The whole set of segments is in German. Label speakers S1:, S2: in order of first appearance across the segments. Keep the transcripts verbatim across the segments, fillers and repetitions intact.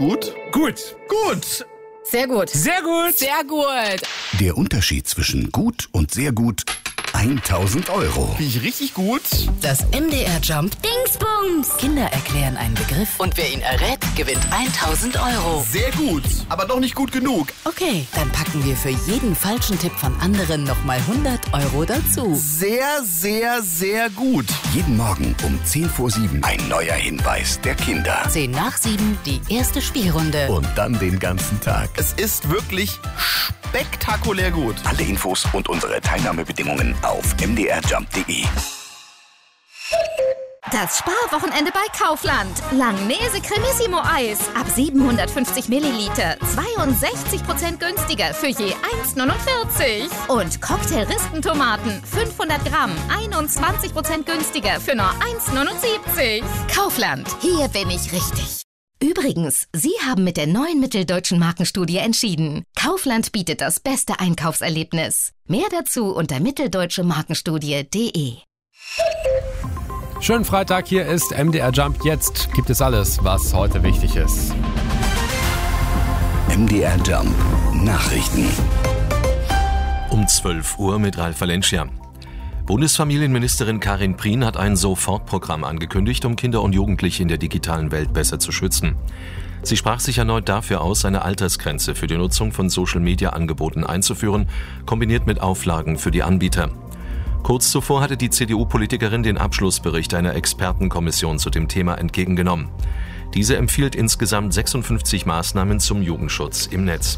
S1: Gut?
S2: Gut.
S1: Gut!
S3: Sehr gut.
S2: Sehr gut.
S3: Sehr gut.
S4: Der Unterschied zwischen gut und sehr gut: tausend Euro.
S1: Bin ich richtig gut?
S3: Das M D R Jump
S5: Dingsbums.
S3: Kinder erklären einen Begriff und wer ihn errät, gewinnt tausend Euro.
S1: Sehr gut, aber doch nicht gut genug.
S3: Okay, dann packen wir für jeden falschen Tipp von anderen nochmal hundert Euro dazu.
S1: Sehr, sehr, sehr gut.
S4: Jeden Morgen um zehn vor sieben ein neuer Hinweis der Kinder.
S3: zehn nach sieben, die erste Spielrunde.
S4: Und dann den ganzen Tag.
S1: Es ist wirklich spektakulär gut.
S4: Alle Infos und unsere Teilnahmebedingungen auf m d r jump punkt d e.
S5: Das Sparwochenende bei Kaufland. Langnese Cremissimo Eis ab siebenhundertfünfzig Milliliter. zweiundsechzig Prozent günstiger für je eins neunundvierzig. Und Cocktail-Rispentomaten fünfhundert Gramm. einundzwanzig Prozent günstiger für nur eins neunundsiebzig. Kaufland, hier bin ich richtig. Übrigens, Sie haben mit der neuen Mitteldeutschen Markenstudie entschieden. Kaufland bietet das beste Einkaufserlebnis. Mehr dazu unter mitteldeutsche markenstudie punkt de.
S2: Schönen Freitag, hier ist M D R Jump. Jetzt gibt es alles, was heute wichtig ist.
S4: M D R Jump Nachrichten.
S6: Um zwölf Uhr mit Ralf Valencia. Bundesfamilienministerin Karin Prien hat ein Sofortprogramm angekündigt, um Kinder und Jugendliche in der digitalen Welt besser zu schützen. Sie sprach sich erneut dafür aus, eine Altersgrenze für die Nutzung von Social-Media-Angeboten einzuführen, kombiniert mit Auflagen für die Anbieter. Kurz zuvor hatte die C D U-Politikerin den Abschlussbericht einer Expertenkommission zu dem Thema entgegengenommen. Diese empfiehlt insgesamt sechsundfünfzig Maßnahmen zum Jugendschutz im Netz.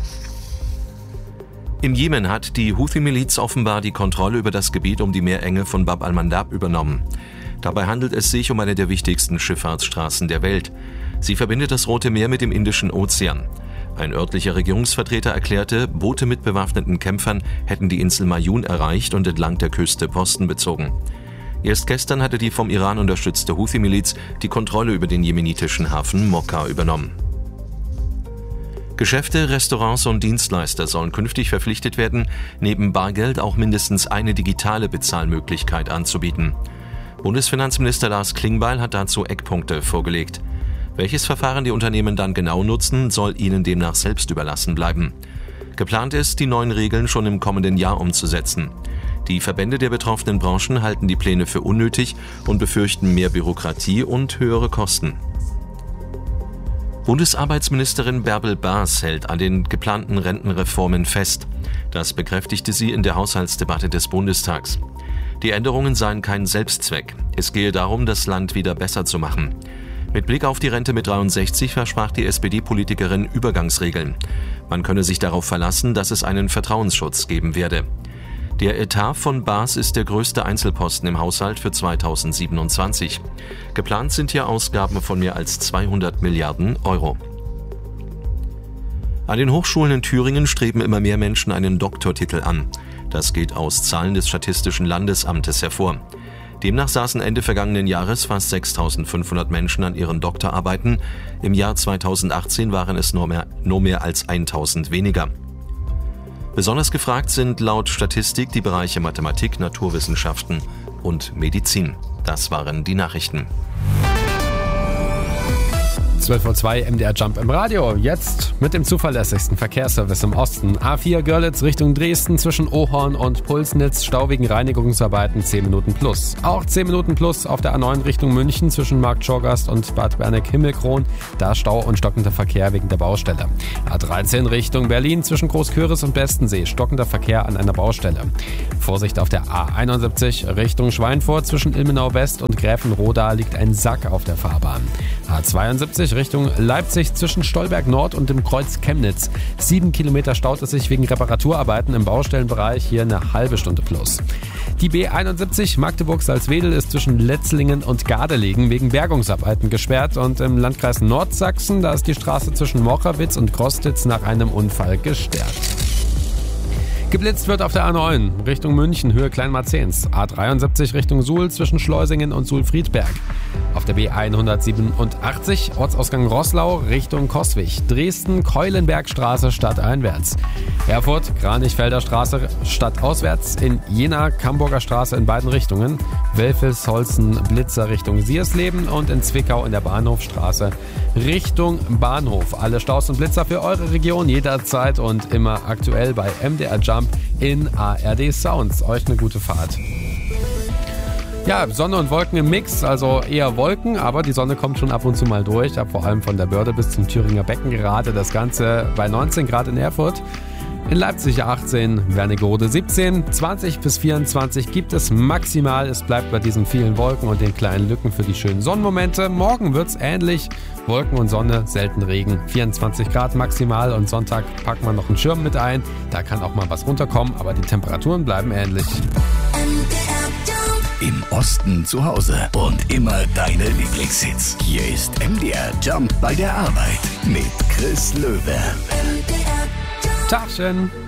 S6: Im Jemen hat die Houthi-Miliz offenbar die Kontrolle über das Gebiet um die Meerenge von Bab al-Mandab übernommen. Dabei handelt es sich um eine der wichtigsten Schifffahrtsstraßen der Welt. Sie verbindet das Rote Meer mit dem Indischen Ozean. Ein örtlicher Regierungsvertreter erklärte, Boote mit bewaffneten Kämpfern hätten die Insel Mayun erreicht und entlang der Küste Posten bezogen. Erst gestern hatte die vom Iran unterstützte Houthi-Miliz die Kontrolle über den jemenitischen Hafen Mokka übernommen. Geschäfte, Restaurants und Dienstleister sollen künftig verpflichtet werden, neben Bargeld auch mindestens eine digitale Bezahlmöglichkeit anzubieten. Bundesfinanzminister Lars Klingbeil hat dazu Eckpunkte vorgelegt. Welches Verfahren die Unternehmen dann genau nutzen, soll ihnen demnach selbst überlassen bleiben. Geplant ist, die neuen Regeln schon im kommenden Jahr umzusetzen. Die Verbände der betroffenen Branchen halten die Pläne für unnötig und befürchten mehr Bürokratie und höhere Kosten. Bundesarbeitsministerin Bärbel Baas hält an den geplanten Rentenreformen fest. Das bekräftigte sie in der Haushaltsdebatte des Bundestags. Die Änderungen seien kein Selbstzweck. Es gehe darum, das Land wieder besser zu machen. Mit Blick auf die Rente mit dreiundsechzig versprach die S P D-Politikerin Übergangsregeln. Man könne sich darauf verlassen, dass es einen Vertrauensschutz geben werde. Der Etat von Baas ist der größte Einzelposten im Haushalt für zweitausendsiebenundzwanzig. Geplant sind hier Ausgaben von mehr als zweihundert Milliarden Euro. An den Hochschulen in Thüringen streben immer mehr Menschen einen Doktortitel an. Das geht aus Zahlen des Statistischen Landesamtes hervor. Demnach saßen Ende vergangenen Jahres fast sechstausendfünfhundert Menschen an ihren Doktorarbeiten. Im Jahr zweitausendachtzehn waren es nur mehr, nur mehr als tausend weniger. Besonders gefragt sind laut Statistik die Bereiche Mathematik, Naturwissenschaften und Medizin. Das waren die Nachrichten.
S2: zwölf Uhr zwei M D R Jump im Radio. Jetzt mit dem zuverlässigsten Verkehrsservice im Osten. A vier Görlitz Richtung Dresden zwischen Ohorn und Pulsnitz. Stau wegen Reinigungsarbeiten zehn Minuten plus. Auch zehn Minuten plus auf der A neun Richtung München zwischen Markt Schorgast und Bad Berneck-Himmelkron. Da Stau und stockender Verkehr wegen der Baustelle. A dreizehn Richtung Berlin zwischen Großköris und Bestensee. Stockender Verkehr an einer Baustelle. Vorsicht auf der A einundsiebzig Richtung Schweinfurt zwischen Ilmenau West und Gräfenroda liegt ein Sack auf der Fahrbahn. A zweiundsiebzig Richtung Leipzig zwischen Stolberg Nord und dem Kreuz Chemnitz. Sieben Kilometer staut es sich wegen Reparaturarbeiten im Baustellenbereich, hier eine halbe Stunde plus. Die B einundsiebzig Magdeburg-Salzwedel ist zwischen Letzlingen und Gardelegen wegen Bergungsarbeiten gesperrt und im Landkreis Nordsachsen, da ist die Straße zwischen Mochawitz und Krostitz nach einem Unfall gesperrt. Geblitzt wird auf der A neun Richtung München, Höhe Kleinmarzens. A dreiundsiebzig Richtung Suhl zwischen Schleusingen und Suhl-Friedberg. Auf der B hundertsiebenundachtzig Ortsausgang Roßlau Richtung Coswig. Dresden, Keulenbergstraße stadteinwärts. Erfurt, Kranichfelder Straße stadtauswärts. In Jena, Camburger Straße in beiden Richtungen. Welfelsholzen, Blitzer Richtung Siersleben und in Zwickau in der Bahnhofstraße Richtung Bahnhof. Alle Staus und Blitzer für eure Region jederzeit und immer aktuell bei M D R Jump in A R D Sounds. Euch eine gute Fahrt. Ja, Sonne und Wolken im Mix, also eher Wolken, aber die Sonne kommt schon ab und zu mal durch, vor allem von der Börde bis zum Thüringer Becken gerade. Das Ganze bei neunzehn Grad in Erfurt. In Leipzig achtzehn, Wernigerode siebzehn, zwanzig bis vierundzwanzig gibt es maximal. Es bleibt bei diesen vielen Wolken und den kleinen Lücken für die schönen Sonnenmomente. Morgen wird's ähnlich. Wolken und Sonne, selten Regen. vierundzwanzig Grad maximal und Sonntag packt man noch einen Schirm mit ein. Da kann auch mal was runterkommen, aber die Temperaturen bleiben ähnlich.
S4: Im Osten zu Hause und immer deine Lieblingshits. Hier ist M D R Jump bei der Arbeit mit Chris Löwe.
S2: Tagchen!